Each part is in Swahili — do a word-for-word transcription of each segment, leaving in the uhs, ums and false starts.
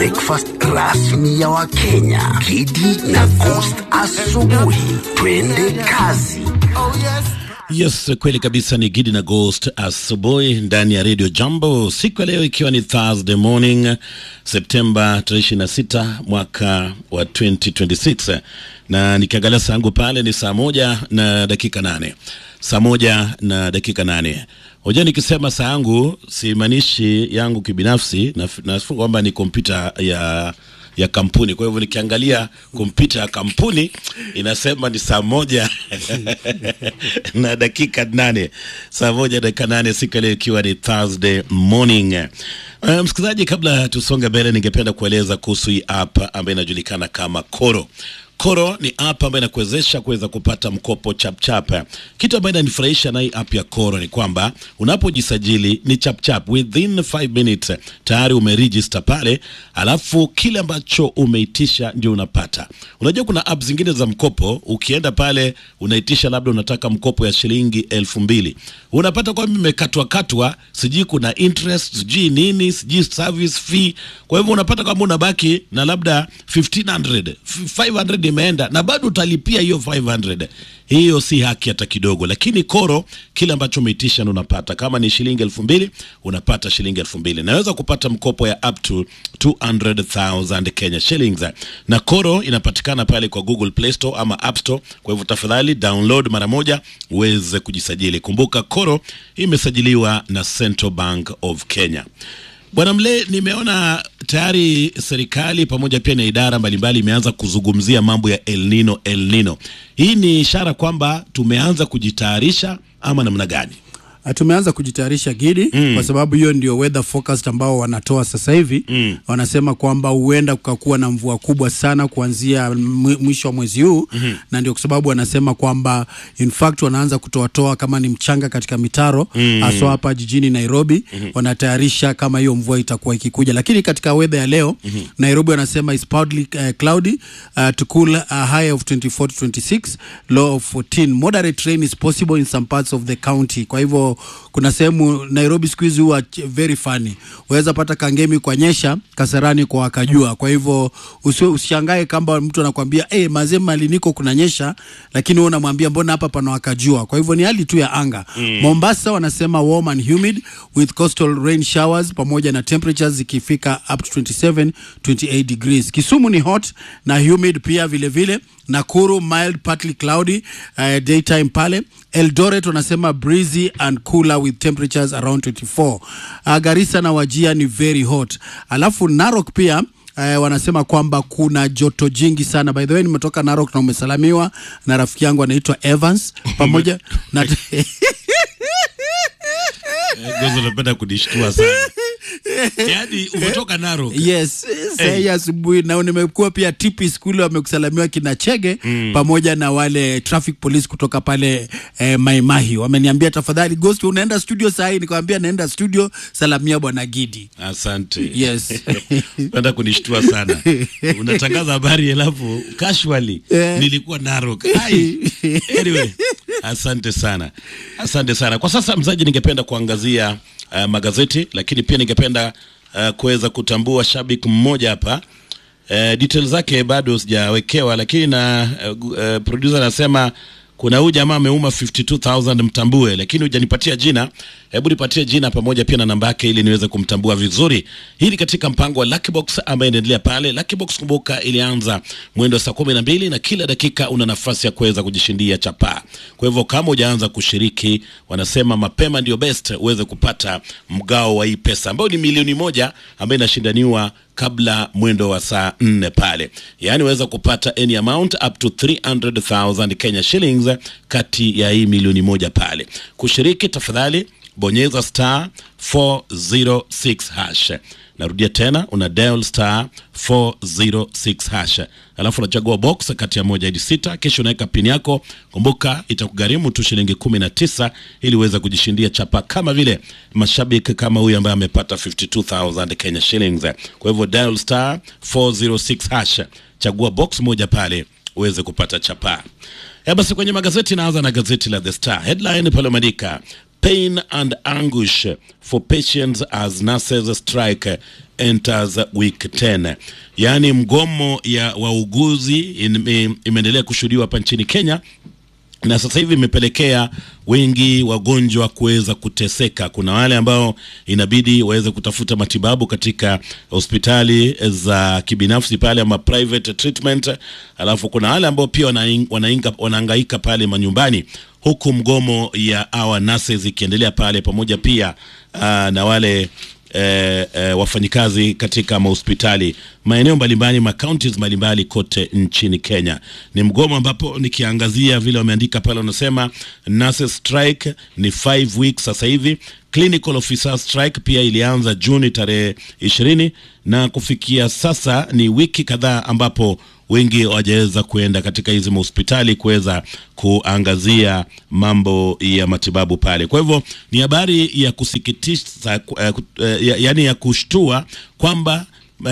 breakfast rasmi ya Wakenya. Kidi na Coast asubuhi. Twende kazi. Oh yes. Yes, kweli kabisa ni Gidi na Ghost asubuhi ndani ya Radio Jambo. Siku ya leo ikiwa ni Thursday morning, Septemba tarehe ishirini na sita mwaka wa twenty twenty-six. Na nikiangalia saa yangu pale ni saa moja na dakika nane. Saa moja na dakika nane. Hoja nikisema saa yangu simaanishi yangu kibinafsi, na nafunga kwamba ni kompyuta ya ya kampuni. Kwa hivyo nikiangalia kompyuta ya kampuni inasema ni saa moja na dakika nane. Saa moja dakika nane, siku leo ikiwa ni Thursday morning. Uh, msikilizaji, kabla tusonge mbele, ningependa kueleza kuhusu hii app ambayo inajulikana kama Koro. Koro ni app ambayo inakuwezesha kuweza kupata mkopo chap chap. Kitu ambacho inanifurahisha na hii app ya Koro ni kwamba unapojisajili ni chap chap, within five minutes tayari umeregister pale, alafu kile ambacho umeitisha ndio unapata. Unajua kuna app zingine za mkopo, ukienda pale unaitisha labda unataka mkopo ya shilingi elfu mbili, unapata kwa mimi imekatwa katwa, sijui kuna interest, sijui nini, sijui service fee. Kwa hivyo unapata kama unabaki na labda fifteen hundred, five hundred imeenda na bado utalipia hiyo five hundred. Hiyo si haki hata kidogo. Lakini Koro kile ambacho umeitisha unapata. Kama ni shilingi elfu mbili unapata shilingi elfu mbili. Naweza kupata mkopo ya up to two hundred thousand Kenya shillings. Na Koro inapatikana pale kwa Google Play Store ama App Store. Kwa hivyo tafadhali download mara moja uweze kujisajili. Kumbuka Koro imesajiliwa na Central Bank of Kenya. Bwana Mle, nimeona tayari serikali pamoja pia na idara mbalimbali imeanza kuzungumzia mambo ya El Nino El Nino. Hii ni ishara kwamba tumeanza kujitayarisha ama namna gani? Tumeanza kujitayarisha Gidi, mm. kwa sababu hiyo ndio weather forecast ambao wanatoa sasa hivi. Mm. Wanasema kwamba huenda kukakuwa na mvua kubwa sana kuanzia mwisho wa mwezi huu. Mm-hmm. Na ndio kwa sababu wanasema kwamba in fact wanaanza kutoa kama ni mchanga katika mitaro, mm. hasa hapa jijini Nairobi. Mm-hmm. Wanatayarisha kama hiyo mvua itakuwa ikikuja. Lakini katika weather ya leo, mm-hmm. Nairobi wanasema is partly uh, cloudy, uh, to cool a high of twenty-four to twenty-six, low of fourteen. Moderate rain is possible in some parts of the county. Kwa hivyo kuna sehemu Nairobi siku hizi huwa very funny. Waweza pata Kangemi kwa nyesha, Kasarani kwa wakajua. Kwa hivyo usishangae kama mtu anakuambia eh, hey, mazema liniko kuna nyesha, lakini wewe unamwambia mbona hapa pana wakajua. Kwa hivyo ni hali tu ya anga. Mm. Mombasa wanasema warm and humid with coastal rain showers pamoja na temperatures zikifika up to twenty-seven to twenty-eight degrees. Kisumu ni hot na humid pia vile vile. Nakuru mild partly cloudy, uh, daytime pale. Eldoret wanasema breezy and cooler with temperatures around twenty-four. Uh, Garissa na Wajia ni very hot. Alafu Narok pia uh, wanasema kwamba kuna joto jingi sana. By the way, nimetoka Narok na umesalamiwa na rafiki yangu anaitwa Evans pamoja na Gozo napenda kudishtua sana. Yaani umetoka Narok? Yes, hey. Asubuhi na nimekuwa pia tipi skuli wamekusalamiwa kina Chege, mm. pamoja na wale traffic police kutoka pale eh, Maimahi. Wameniambia tafadhali Ghost unaenda studio saa hii, nikamwambia naenda studio, salamia bwana Gidi. Asante. Yes. Napenda kunishtua sana. Unatangaza habari alafu casually eh. nilikuwa Narok. Hai. Anyway, asante sana. Asante sana. Kwa sasa mzaji, ningependa kuangazia uh, magazeti, lakini pia ningependa uh, kuweza kutambua shabiki mmoja hapa. Uh, details zake bado sijawekewa, lakini na uh, uh, producer anasema kuna huyu jamaa ameuma fifty-two thousand mtambue, lakini hujanipatia jina. Hebu nipatie jina pamoja pia na namba yake ili niweze kumtambua vizuri. Hii ni katika mpango wa Lucky Box ambaye inaendelea pale. Lucky Box, kumbuka, ilianza mwendo saa kumi na mbili na kila dakika una nafasi ya kuweza kujishindia chapa. Kwa hivyo kama hujaanza kushiriki, wanasema mapema ndio best uweze kupata mgao wa hii pesa ambayo ni milioni moja ambayo inashindaniwa kabla mwendo wa saa nne pale. Yaani waweza kupata any amount up to three hundred thousand Kenya shillings kati ya hii milioni moja pale. Kushiriki tafadhali bonyeza star four oh six hash. Narudia tena, una dial star four oh six hash. Alafu unachagua box kati ya moja hadi sita, kisha unaweka pin yako. Kumbuka itakugharimu tu shilingi kumi na tisa ili uweze kujishindia chapa kama vile mashabiki kama huyu ambaye amepata fifty-two thousand Kenya shillings. Kwa hivyo dial star four oh six hash. Chagua box moja pale uweze kupata chapa. Ya basi kwenye magazeti, naanza na gazeti la The Star. Headline pale umeandika pain and anguish for patients as nurses strike enters week ten. Yaani mgomo ya wauguzi imeendelea kushuhudiwa hapa nchini Kenya, na sasa hivi imepelekea wengi wagonjwa kuweza kuteseka. Kuna wale ambao inabidi waweze kutafuta matibabu katika hospitali za kibinafsi pale ama private treatment, alafu kuna wale ambao pia wanainga wanahangaika pale manyumbani, huku mgomo ya our nurses ikiendelea pale, pamoja pia uh, na wale Eh, eh, wafanyikazi katika mahospitali maeneo mbalimbali, ma counties mbalimbali kote nchini Kenya. Ni mgomo ambapo nikiangazia vile wameandika pale, wanasema nurses strike ni five weeks sasa hivi. Clinical officer strike pia ilianza Juni tarehe ishirini, na kufikia sasa ni wiki kadhaa ambapo wengi hawajaweza kuenda katika hizi hospitali kuweza kuangazia mambo ya matibabu pale. Kwa hivyo ni habari ya kusikitisha, uh, uh, yaani ya kushtua kwamba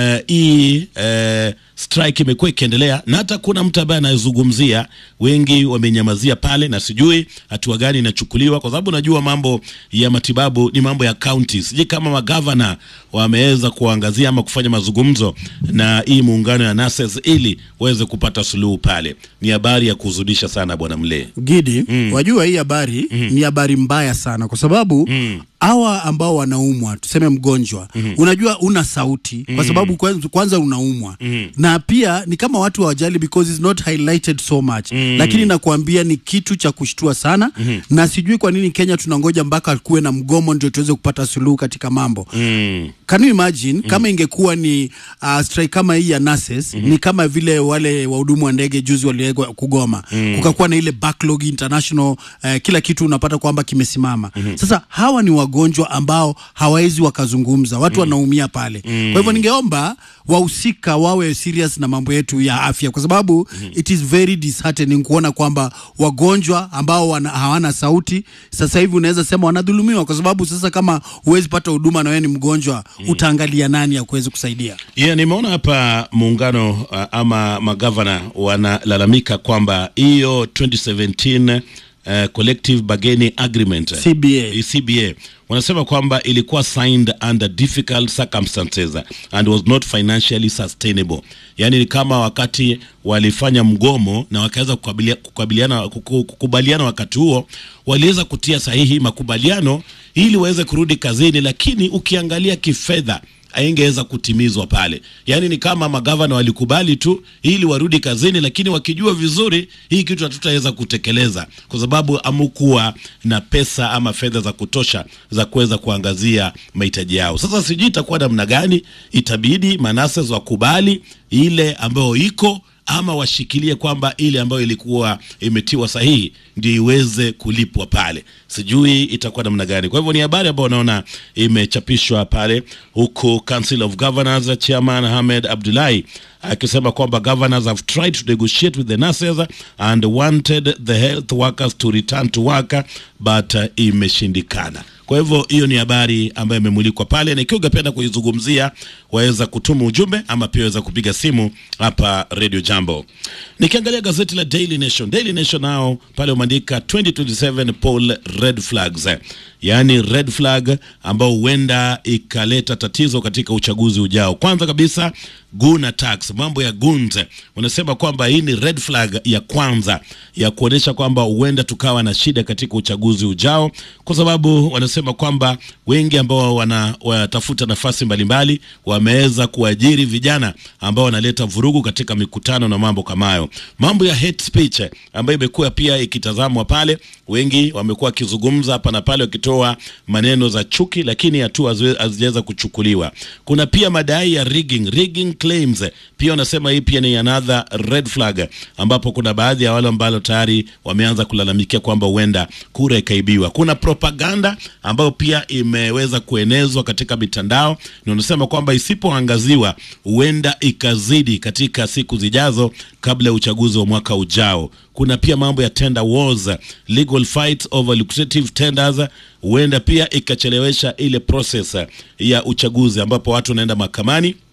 hii uh, uh, strike imekuwa ikiendelea, na hata kuna mtu ambaye anazungumzia, wengi wamenyamazia pale, na sijui hatua gani inachukuliwa, kwa sababu najua mambo ya matibabu ni mambo ya counties. Sijui kama magavana wameweza kuangazia ama kufanya mazungumzo na hii muungano ya nurses ili waweze kupata suluhu pale. Ni habari ya kuzudisha sana bwana Mle Gidi. mm. Wajua hii habari mm. ni habari mbaya sana, kwa sababu mm. hawa ambao wanaumwa, tuseme mgonjwa, mm. unajua una sauti mm. kwa sababu kwanza, kwanza unaumwa mm. na pia ni kama watu hawajali because it's not highlighted so much mm. lakini nakuambia ni kitu cha kushtua sana mm. na sijui kwa nini Kenya tunangoja mpaka kuwe na mgomo ndio tuweze kupata suluhu katika mambo mm. Can you imagine mm. kama ingekuwa ni uh, strike kama hii ya nurses mm. ni kama vile wale wahudumu wa ndege juzi waliwekwa kugoma mm. kukakuwa na ile backlog international, uh, kila kitu unapata kwamba kimesimama mm. Sasa hawa ni wagonjwa ambao hawawezi wakazungumza, watu mm. wanaumia pale mm. Kwa hivyo ningeomba wahusika wawe serious na mambo yetu ya afya, kwa sababu mm. it is very disheartening kuona kwamba wagonjwa ambao wana, hawana sauti sasa hivi unaweza sema wanadhulumiwa, kwa sababu sasa kama huwezi pata huduma na wewe ni mgonjwa mm. utaangalia nani ya kuweza kusaidia. Yeah, nimeona hapa muungano uh, ama magavana wanalalamika kwamba hiyo twenty seventeen Uh, collective bargaining agreement C B A. C B A wanasema kwamba ilikuwa signed under difficult circumstances and was not financially sustainable. Yani ni kama wakati walifanya mgomo na wakaweza kukabiliana kukubaliana, wakati huo waliweza kutia sahihi makubaliano ili waweze kurudi kazini, lakini ukiangalia kifedha haingeweza kutimizwa pale. Yani ni kama magavana walikubali tu ili warudi kazini, lakini wakijua vizuri hii kitu hatutaweza kutekeleza kwa sababu amukuwa na pesa ama fedha za kutosha za kuweza kuangazia mahitaji yao. Sasa sijui itakuwa namna gani, itabidi manasses wakubali ile ambayo iko ama washikilie kwamba ile ambayo ilikuwa imetiwa sahihi ndio iweze kulipwa pale. Sijui itakuwa namna gani. Kwa hivyo ni habari ambayo naona imechapishwa pale, huku Council of Governors Chairman Ahmed Abdullahi akisema kwamba governors have tried to negotiate with the nurses and wanted the health workers to return to work, but uh, imeshindikana. Kwa hivyo hiyo ni habari ambayo imemulikwa pale, na ikiwa ungependa kuizungumzia waweza kutuma ujumbe ama pia waweza kupiga simu hapa Radio Jambo. Nikiangalia gazeti la Daily Nation, Daily Nation nao pale umeandika twenty twenty-seven poll red flags. Yaani red flag ambao huenda ikaleta tatizo katika uchaguzi ujao. Kwanza kabisa gun attacks, mambo ya guns. Wanasema kwamba hii ni red flag ya kwanza ya kuonesha kwamba huenda tukawa na shida katika uchaguzi ujao, kwa sababu wanasema kwamba wengi ambao wana watafuta nafasi mbalimbali wameweza kuajiri vijana ambao wanaleta vurugu katika mikutano na mambo kama hayo. Mambo ya hate speech ambayo imekuwa pia ikitazamwa pale, wengi wamekuwa kizungumza hapa na pale wakitoa maneno za chuki, lakini hatua hazijaweza kuchukuliwa. Kuna pia madai ya rigging, rigging claims. Pia wanasema hii pia ni another red flag, ambapo kuna baadhi ya wale ambao tayari wameanza kulalamikia kwamba huenda kura ikaibiwa. Kuna propaganda ambayo pia imeweza kuenezwa katika mitandao, na wanasema kwamba isipoangaziwa huenda ikazidi katika siku zijazo kabla ya uchaguzi wa mwaka ujao. Kuna pia mambo ya tender wars, legal fights over lucrative tenders, huenda pia ikachelewesha ile process ya uchaguzi ambapo watu wanaenda mahakamani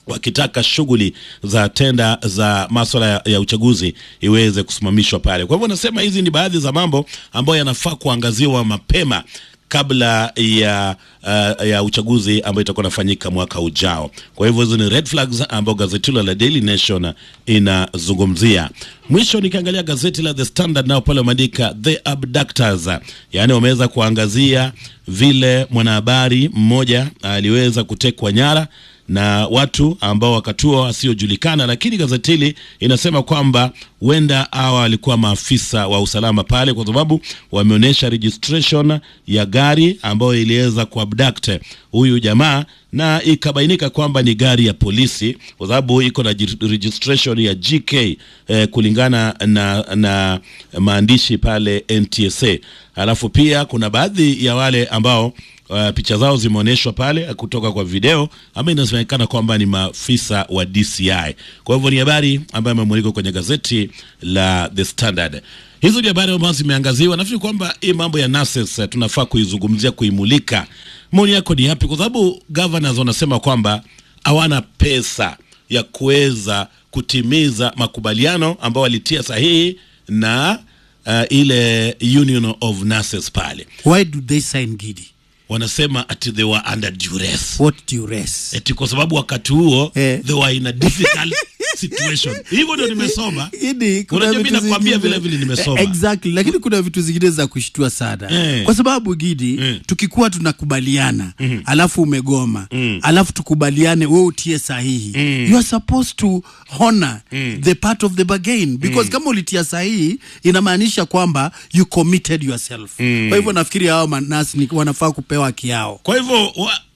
wakitaka shughuli za tenda za masuala ya, ya uchaguzi iweze kusimamishwa pale. Kwa hivyo nasema hizi ni baadhi za mambo ambayo yanafaa kuangaziwa mapema kabla ya uh, ya uchaguzi ambao itakuwa nafanyika mwaka ujao. Kwa hivyo hizo ni red flags ambao gazeti la Daily Nation inazungumzia. Mwisho nikiangalia gazeti la The Standard nao pale wameandika the abductors, yani wameweza kuangazia vile mwanahabari mmoja aliweza kutekwa nyara na watu ambao wakatua wasiojulikana, lakini gazeti hili inasema kwamba wenda hawa walikuwa maafisa wa usalama pale, kwa sababu wameonyesha registration ya gari ambayo iliweza kuabduct huyu jamaa, na ikabainika kwamba ni gari ya polisi kwa sababu iko na registration ya G K eh, kulingana na na maandishi pale N T S A. Alafu pia kuna baadhi ya wale ambao Uh, picha zao zimeonyeshwa pale kutoka kwa video ambayo inasemekana kwamba ni maafisa wa D C I. Kwa hivyo ni habari ambayo imemulikwa kwenye gazeti la The Standard. Hizo ni habari ambazo zimeangaziwa. Nafikiri kwamba hii mambo ya nurses uh, tunafaa kuizungumzia, kuimulika. Maoni yako ni yapi? Kwa sababu governors wanasema kwamba hawana pesa ya kuweza kutimiza makubaliano ambao walitia sahihi na uh, ile Union of Nurses pale. Why do they sign Gidi? Wanasema ati they were under duress. What duress? Eti kwa sababu wakati huo eh, they were in a difficult situation. Hivyo ndio nimesoma. Idi, kuna vitu mimi nakwambia vile vile nimesoma. Exactly. Lakini kuna vitu zingine za kushtua sana. Eh. Kwa sababu Gidi, eh, tukikuwa tunakubaliana, mm, alafu umegoma, mm, alafu tukubaliane wewe utie sahihi. Mm. You are supposed to honor mm. the part of the bargain, because mm. kama ulitia sahihi inamaanisha kwamba you committed yourself. Mm. Kwa hivyo nafikiri hao manasi ni wanafaa kupewa kiao. Kwa hivyo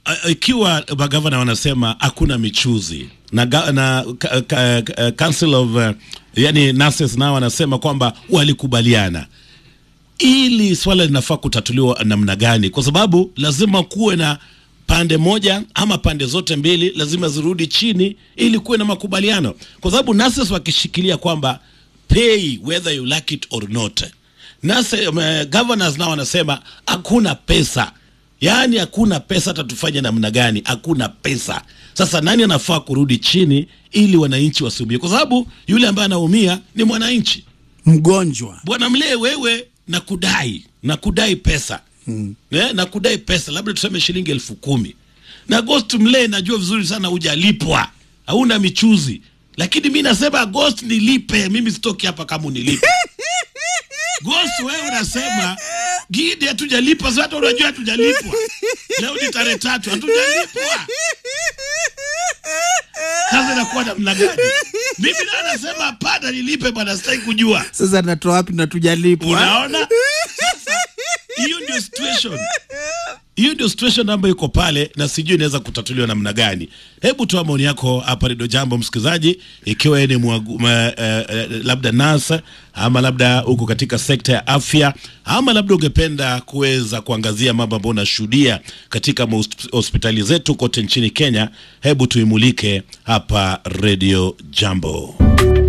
ikiwa magavana wanasema hakuna michuzi na na ka, ka, ka, Council of uh, yani nurses nao wanasema kwamba walikubaliana, ili swala linafaa kutatuliwa namna gani? Kwa sababu lazima kuwe na pande moja ama pande zote mbili lazima zirudi chini ili kuwe na makubaliano, kwa sababu nurses wakishikilia kwamba pay whether you like it or not, nurses, uh, governors nao wanasema hakuna pesa. Yaani hakuna pesa, tatufanye namna gani? Hakuna pesa. Sasa nani anafaa kurudi chini ili wananchi wasiumie? Kwa sababu yule ambaye anaumia ni mwananchi mgonjwa. Bwana Mlee, wewe na kudai na kudai pesa hmm. ne, na kudai pesa labda tuseme shilingi elfu kumi na Ghost Mlee, najua vizuri sana hujalipwa, hauna michuzi, lakini mimi nasema Ghost nilipe, mimi sitoki hapa kama unilipe. Ghost wewe unasema Gidi hatujalipa, sasa unajua hatujalipwa. Leo ni tarehe tatu, hatujalipwa. Sasa inakuwa namna gani? Mimi na nasema hapana nilipe bwana, sitaki kujua. Sasa natoa wapi na tujalipwa? Unaona? Sasa hiyo ndio situation. Hiyo ndio situation ambayo iko pale na sijui inaweza kutatuliwa namna gani. Hebu toa maoni yako hapa Radio Jambo msikizaji, ikiwa ni uh, labda nasa ama labda uko katika sekta ya afya ama labda ungependa kuweza kuangazia mambo ambayo unashuhudia katika hospitali zetu kote nchini Kenya, hebu tuimulike hapa Radio Jambo.